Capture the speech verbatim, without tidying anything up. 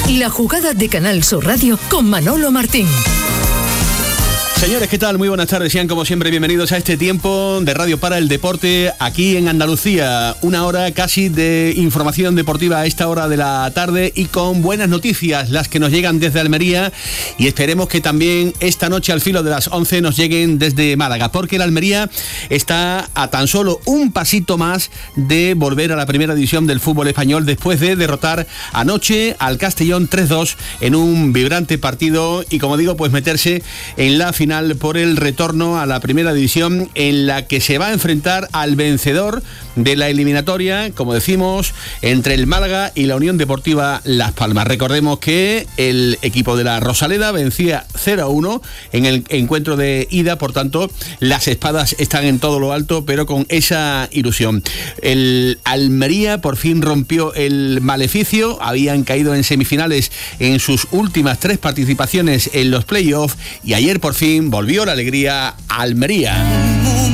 La jugada de Canal Sur Radio con Manolo Martín. Señores, ¿qué tal? Muy buenas tardes, sean como siempre bienvenidos a este tiempo de Radio para el Deporte aquí en Andalucía. Una hora casi de información deportiva a esta hora de la tarde y con buenas noticias, las que nos llegan desde Almería, y esperemos que también esta noche al filo de las once nos lleguen desde Málaga, porque el Almería está a tan solo un pasito más de volver a la primera división del fútbol español después de derrotar anoche al Castellón tres dos en un vibrante partido y, como digo, pues meterse en la final por el retorno a la primera división, en la que se va a enfrentar al vencedor de la eliminatoria, como decimos, entre el Málaga y la Unión Deportiva Las Palmas. Recordemos que el equipo de la Rosaleda vencía cero a uno en el encuentro de ida, por tanto las espadas están en todo lo alto, pero con esa ilusión. El Almería por fin rompió el maleficio, habían caído en semifinales en sus últimas tres participaciones en los playoffs y ayer por fin volvió la alegría a Almería.